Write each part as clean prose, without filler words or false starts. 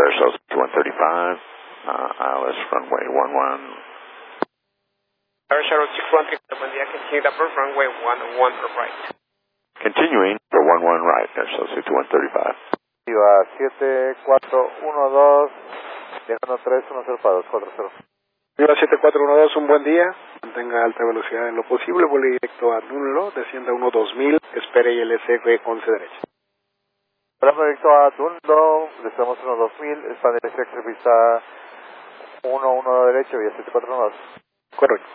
there, so 135, Alice, runway 11. Air Shuttle 6135, buen día, continue to approach runway 11 right. Continuing for 11 right, Air Shuttle 6135. 7412, llegando 310 para 240. Viva 7412, un buen día. Mantenga alta velocidad en lo posible, vuele directo a Dunlo, descienda 12000, espere ILS 11 derecha. Volando directo a Dunlo, estamos 12000, expande el pista 11 derecho, vía 7412. Correcto.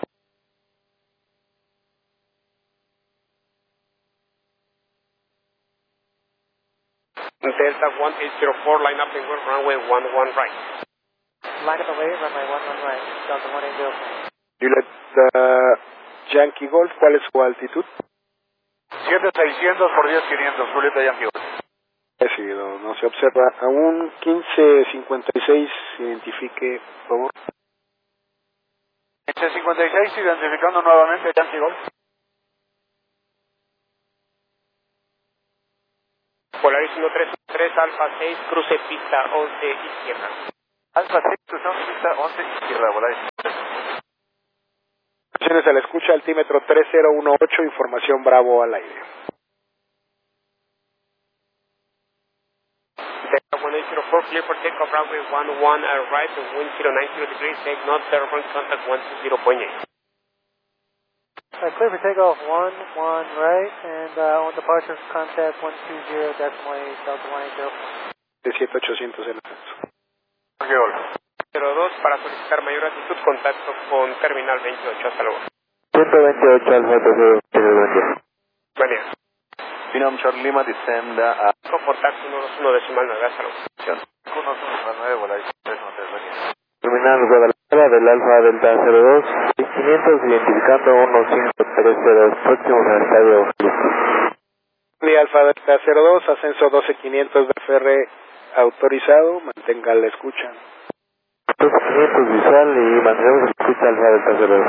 Delta 1804, line up in runway 11 right. Line up away, runway 11 right, Delta 180. Juliet Yankee Golf, ¿cuál es su altitud? 7600 por 10500, Julieta Yankee. Recibido, no se observa aún. 1556, identifique, por favor. 1556, identificando nuevamente Yankee Golf. Polaris 133, Alfa 6, cruce pista 11 izquierda. Alfa 6, cruzamos pista 11 izquierda, Polaris. Acciones a la escucha, altímetro 3018, información Bravo al aire. Delta 1804, clear for takeoff, runway 11 right, wind 090 degrees, take north, turbine contact 120.8. Clear for takeoff 11 right, and on departure contact 120.8, Delta 180. De 7800 el ascenso. 02, para solicitar mayor altitud, contacto con terminal 28, hasta luego. 128 Alfa 30, buen día. Buen día. Finam Charlie Lima, descenda a... Contacto 121 decimal 9, hasta luego. 119, Polaris 313, buen día. Terminal Guadalajara del Alfa Delta 02, 500, identificando 1530, próximos al estadio Jalisco. Y Alfa Delta 02, ascenso 12500 de FR autorizado, mantenga la escucha. 500 visual y mantenemos la escucha Alfa Delta 02.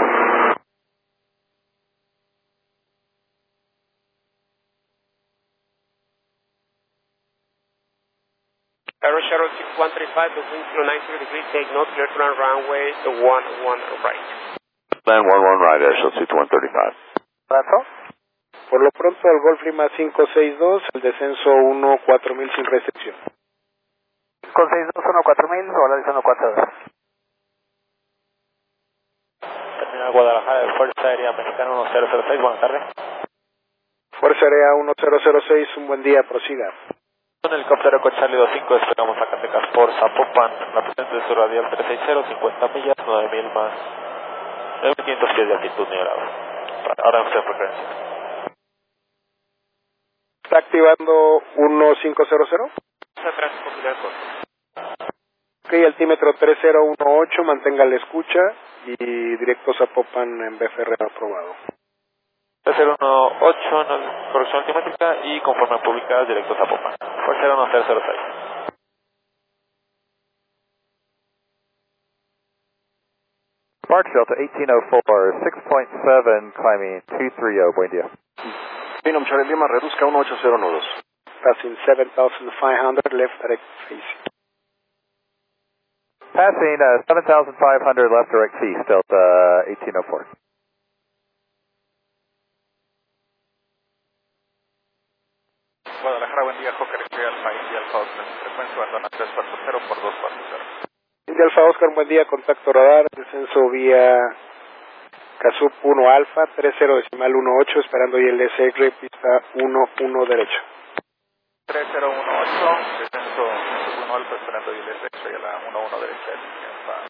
Aero Shuttle 6135, the wind 090 degrees, take north, clear to land runway 11 right. Land 11 right, Air Shuttle 6135. ¿Rato? Por lo pronto al Golf Lima 562, el descenso 14000 sin restricción. Con 624000, Polaris 142. Terminal Guadalajara del Fuerza Aérea Americana 1006, buenas tardes. Fuerza Aérea 1006, un buen día, prosiga. Un helicóptero con Charlie 25, esperamos a Zacatecas por Zapopan, la presencia de su radial 360, 50 millas, 9000 más, 9500 pies de altitud nivelado. Ahora en frecuencia. ¿Está activando 1500? Tráfico final corto. Ok, altímetro 3018, mantenga la escucha y directo Zapopan en BFR aprobado. 3018, corrección altimétrica y conforme publicadas directo a Zapopan. Fuerza 1006. Mark Delta 1804, 6.7, climbing 230, buen día. Finam Charlie Lima, reduzca 180 nudos. Passing 7500, left direct facing. Passing 7,500 left direct east, Delta 1804. Guadalajara, buen día, Hawker, estoy Alfa India Alfa Oscar, frecuencia abandona 340 por 240. India Alfa Oscar, buen día, contacto radar, descenso vía Casup 1 Alfa, 3018, esperando ILS pista 11 derecho. 3018, descenso 1 Alfa, esperando ILS a la 11 derecha,